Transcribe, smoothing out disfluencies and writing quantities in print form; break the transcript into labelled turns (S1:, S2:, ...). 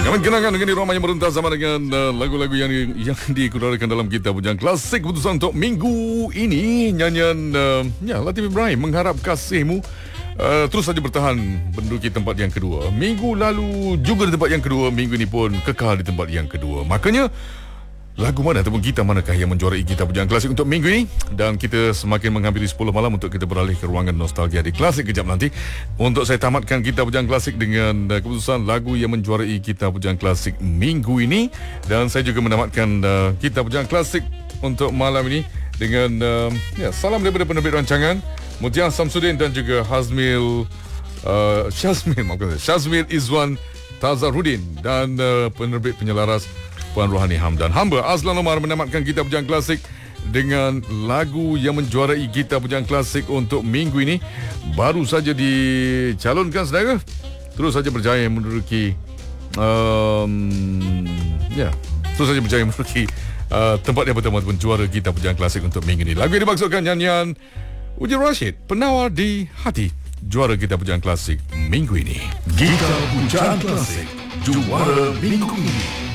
S1: Jangan kenangan dengan ramai yang merentas sama dengan lagu-lagu yang dikeluarkan dalam Kita Bujang Klasik. Keputusan untuk minggu ini nyanyian Latif Ibrahim, Mengharap Kasihmu. Terus saja bertahan menduduki tempat yang kedua. Minggu lalu juga di tempat yang kedua, minggu ini pun kekal di tempat yang kedua. Makanya lagu mana ataupun kita manakah yang menjuarai Kita Bujang Klasik untuk minggu ini? Dan kita semakin menghampiri 10 malam untuk kita beralih ke ruangan nostalgia di Klasik kejap nanti. Untuk saya tamatkan Kita Bujang Klasik dengan keputusan lagu yang menjuarai Kita Bujang Klasik minggu ini. Dan saya juga menamatkan Kita Bujang Klasik untuk malam ini dengan salam daripada penerbit rancangan Mutia Samsudin dan juga Syazmil Izwan Tazarudin dan penerbit penyelaras Puan Rohani Hamdan. Hamba Azlan Omar menamatkan Kita Bujang Klasik dengan lagu yang menjuarai Kita Bujang Klasik untuk minggu ini. Baru saja dicalonkan saudara, terus saja berjaya menduduki tempat yang pertama ataupun juara Kita Bujang Klasik untuk minggu ini. Lagu yang dimaksudkan nyanyian Uji Rashid, Penawar di Hati, juara Kita Bujang Klasik minggu ini.
S2: Kita Bujang Klasik, juara minggu ini.